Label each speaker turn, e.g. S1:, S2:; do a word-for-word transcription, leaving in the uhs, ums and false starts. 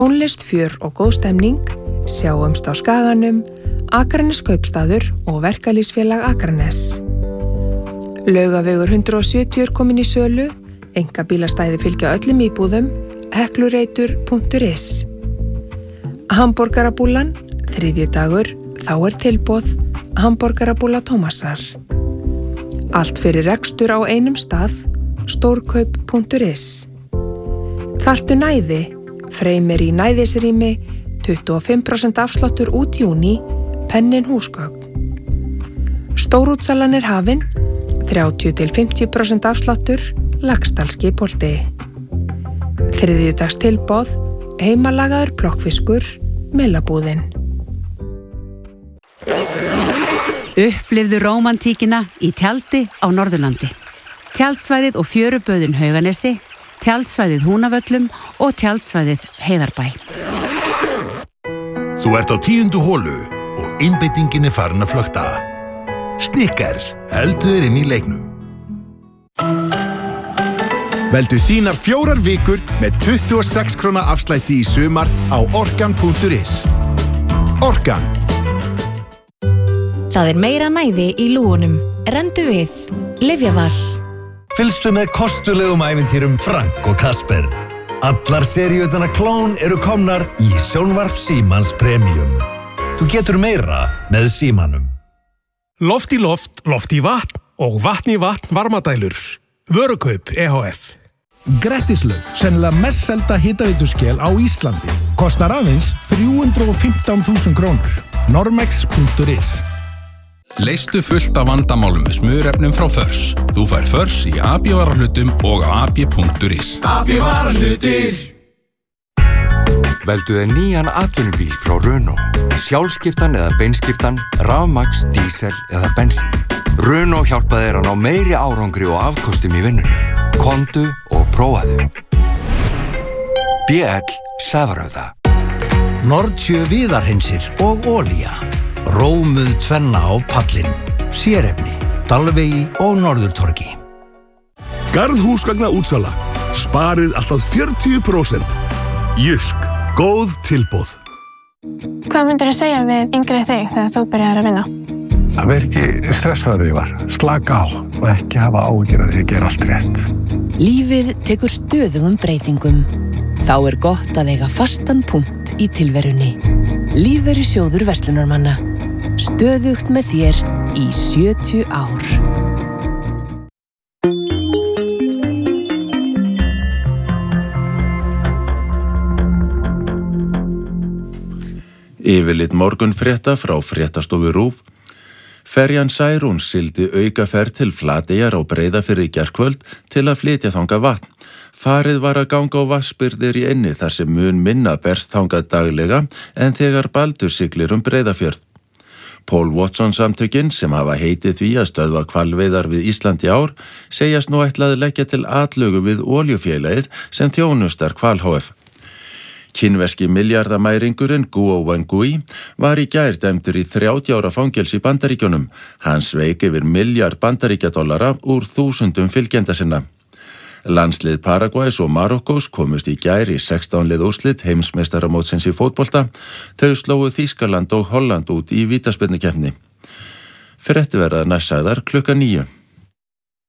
S1: Tónlist, fjör og góð stemning, sjáumst á Skaganum, Akranes kaupstaður og verkalýsfélag Akranes. Laugavegur hundrað og sjötíu er komin í sölu, einkabílastæði fylgja öllum íbúðum, heklureitur punktur is. Hamborgarabúlan, þriðjudagur, þá er tilboð, hamborgarabúla Tómasar. Allt fyrir rekstur á einum stað, stórkaup punktur is. Þarftu næði, Freymir í næðisrými, tuttugu og fimm prósent afsláttur út júní, pennin húsgögn. Stórútsalan er hafin, þrjátíu til fimmtíu prósent afsláttur, Laxdalski bolti. Þriðjudags tilboð, heimalagaður plokkfiskur, Melabúðin.
S2: Upplifðu rómantíkina í tjaldi á Norðurlandi. Tjaldsvæðið og fjöruböðin Hauganesi, tjaldsvæðið Húnavöllum og tjaldsvæðið Heiðarbæ.
S3: Þú ert á tíundu holu og einbeitingin er farin að flökta. Snickers heldur þér inn í leiknum. Veldu þínar fjórar vikur með tuttugu og sex króna afslætti í sumar á orkan punktur is. Orkan.
S4: Það er meira næði í lúgunum. Rendu við. Lyfjaval.
S5: Fylgstu með kostulegum ævintýrum Frank og Kasper. Allar seríurnar Klón eru komnar í sjónvarp Símans Premium. Þú getur meira með Símanum.
S6: Loft í loft, loft í vatn og vatn í vatn varmadælur. Vörukaup E H F.
S7: Grettislaug, sennilega mest selda hitaveituskel á Íslandi. Kostar aðeins þrjú hundruð og fimmtán þúsund krónur. Normex punktur is.
S8: Leystu fullt af vandamálum með smurefnum frá Förs. Þú fær Förs í A B varahlutum og á A B punktur is.
S9: A B varahlutir.
S10: Veldu þér nýjan atvinnubíl frá Renault. Sjálfskiptan eða beinskiptan, rafmagns, dísel eða bensín. Renault hjálpa þér að ná meiri árangri og afkostum í vinnunni. Komdu og prófaðu. B L Sævarauða.
S5: Nordsjö viðarhreinsir og olía. Rómuð tvenna á pallin. Sérefni, Dalvegi og Norðurtorgi.
S3: Garðhúsgagna útsala. Sparið alltaf fjörutíu prósent. Jysk, góð tilboð.
S11: Hvað myndirðu segja við yngri þig þegar þú byrjaðir að vinna?
S12: Að vera ekki stressaður yfir, slaka á og ekki hafa áhyggjur af því að gera allt rétt.
S4: Lífið tekur stöðugum breytingum. Þá er gott að eiga fastan punkt í tilverunni. Lífeyrissjóður verslunarmanna. Stöðugt með þér í sjötíu ár.
S13: Yfirlit morgunfrétta frá fréttastofu RÚV. Ferjan Særún sigldi aukaferð til Flateyjar á Breiðafirði í gærkvöld til að flytja þangað vatn. Farið var að ganga á vatnsbirgðir í eynni þar sem mun minna berst þangað daglega en þegar Baldur siglir um Breiðafjörð. Paul Watson samtökin sem hafa heitið því að stöðva hvalveiðar við Ísland í ár segjast nú ætla að leggja til atlögu við olíufélagið sem þjónustar Hval H F. Kínverski miljardamæringurinn Guo Wengui var í gær dæmdur í þrjátíu ára fangelsi í Bandaríkjunum. Hann sveik yfir miljard bandaríkjadollara úr þúsundum fylgjenda sinna. Landslið Paragvæs og Marokkós komust í gær í sextán lið úrslit heimsmeistaramótsins í fótbolta. Þau slógu Þýskaland og Holland út í vítaspyrnukeppni. Fréttir verða næst sagðar klukkan níu.